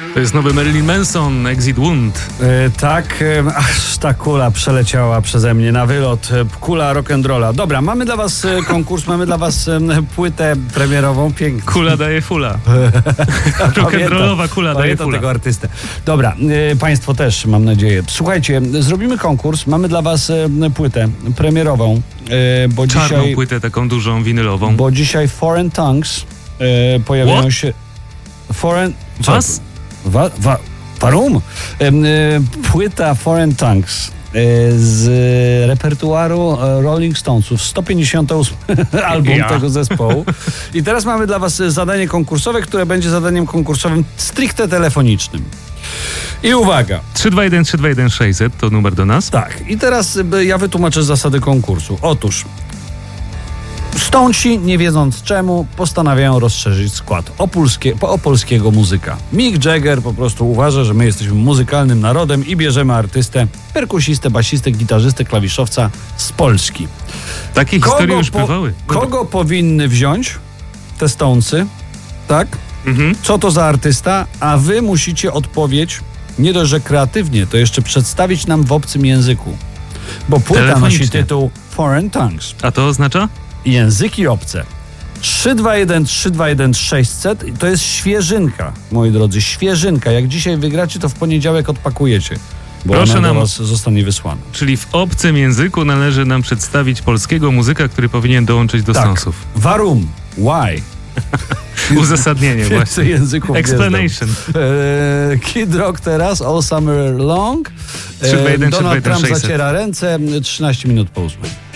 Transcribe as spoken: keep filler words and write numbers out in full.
To jest nowy Marilyn Manson, Exit Wound. E, tak, e, aż ta kula przeleciała przeze mnie na wylot. E, Kula rock'n'rolla. Dobra, mamy dla was e, konkurs, mamy dla was e, płytę premierową. Piękną. Kula daje fula. Rock'n'rollowa kula daje Pamiętam fula. tego artystę. Dobra, e, państwo też, mam nadzieję. Słuchajcie, zrobimy konkurs. Mamy dla was e, płytę premierową, e, bo Czarną dzisiaj... płytę, taką dużą, winylową. Bo dzisiaj Foreign Tongues e, pojawiają What? się... Foreign... Was? Wa, wa, warum? E, e, płyta Foreign Tongues e, z repertuaru e, Rolling Stonesów, sto pięćdziesiąty ósmy album Ja. tego zespołu. I teraz mamy dla was zadanie konkursowe, które będzie zadaniem konkursowym stricte telefonicznym. I uwaga. trzy dwa jeden trzy dwa jeden sześćset to numer do nas. Tak, i teraz e, ja wytłumaczę zasady konkursu. Otóż Stonesi, nie wiedząc czemu, postanawiają rozszerzyć skład opolskie, opolskiego muzyka. Mick Jagger po prostu uważa, że my jesteśmy muzykalnym narodem i bierzemy artystę, perkusistę, basistę, gitarzystę, klawiszowca z Polski. Takie historie już bywały. Kogo powinny wziąć te Stonesy, tak? Mhm. Co to za artysta? A wy musicie odpowiedź nie dość, że kreatywnie, to jeszcze przedstawić nam w obcym języku. Bo płyta nosi Telefonicznie. tytuł Foreign Tongues. A to oznacza? Języki obce. trzy dwa jeden trzy dwa jeden sześćset to jest świeżynka, moi drodzy, świeżynka. Jak dzisiaj wygracie, to w poniedziałek odpakujecie, bo Proszę ona nam- do was zostanie wysłana. Czyli w obcym języku należy nam przedstawić polskiego muzyka, który powinien dołączyć do Tak. Stonesów. Warum? Why? Uzasadnienie właśnie. Więcej języków Explanation. E, Kid Rock teraz, All Summer Long. trzy dwa jeden trzy dwa Donald jeden Trump sześćset. zaciera ręce, trzynaście minut po ósmej.